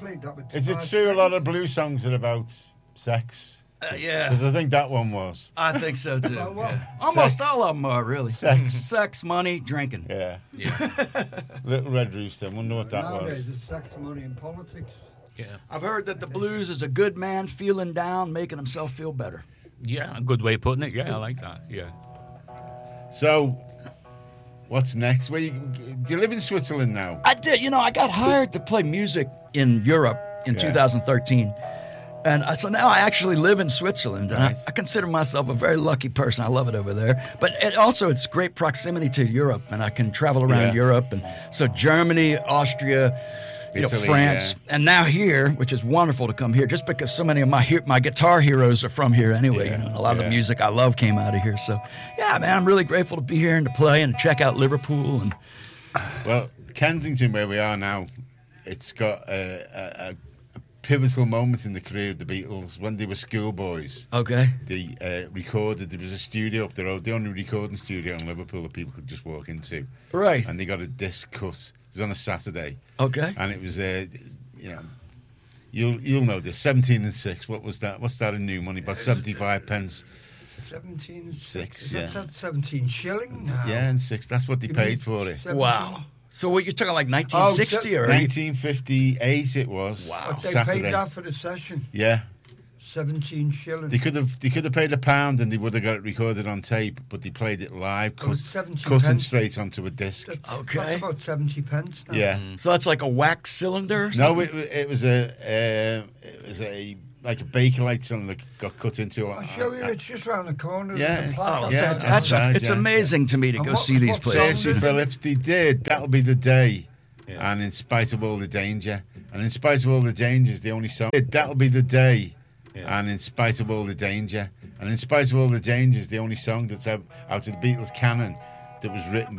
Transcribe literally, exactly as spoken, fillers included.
played that with. Is it Tobias true a Frank. lot of blues songs are about sex? Uh, yeah, Because I think that one was. I think so too. Well, well, Yeah. Almost Sex. all of them are really Sex. sex, money, drinking. Yeah. Yeah. Little Red Rooster. I wonder what that Nowadays, was. it's sex, money, and politics. Yeah. I've heard that the blues is a good man feeling down, making himself feel better. Yeah, a good way of putting it. Yeah, I like that. Yeah. So, what's next? Where you, do you live in Switzerland now? I did, you know, I got hired to play music in Europe in Yeah. two thousand thirteen. And I, so now I actually live in Switzerland, and Right. I, I consider myself a very lucky person. I love it over there. But it also, it's great proximity to Europe, and I can travel around Yeah. Europe. And so Germany, Austria, you know, Italy, France, yeah. and now here, which is wonderful to come here, just because so many of my he- my guitar heroes are from here anyway. Yeah, You know, and a lot of yeah. the music I love came out of here. So, yeah, man, I'm really grateful to be here and to play and to check out Liverpool. And Well, Kensington, where we are now, it's got a, a, a pivotal moment in the career of the Beatles. When they were schoolboys, okay, they uh, recorded, there was a studio up the road, the only recording studio in Liverpool that people could just walk into. right, And they got a disc cut. It was on a Saturday. okay. And it was, uh, you know, you'll you'll know this, seventeen and six. What was that? What's that in new money? About seventy-five pence. Seventeen and Six, six. yeah. That's, that's seventeen shilling now. Yeah, and six. That's what they You paid mean for it. seventeen? Wow. So what you're talking like nineteen sixty Oh, or nineteen fifty-eight it was. Wow. But they Saturday. paid that for the session. Yeah. Seventeen shilling. They could have they could have paid a pound and they would have got it recorded on tape, but they played it live, It cut, was seventy cutting pence. straight onto a disc. That's, Okay. That's about seventy pence now. Yeah. Mm. So that's like a wax cylinder? Or No, something? it, it was a uh, it was a like a Bakelite cylinder that got cut into. I'll show you. It's just round the corner. Yeah, There's a it's- plaque Oh, yeah, outside. it's that's, outside, it's yeah. amazing to me to And go what- see these what places. Percy song did- Phillips, they did. That'll be the day. Yeah. And in spite of all the danger, and in spite of all the dangers, the only song. That'll be the day. Yeah. And in spite of all the danger, and in spite of all the dangers, the only song that's out, out of the Beatles canon that was written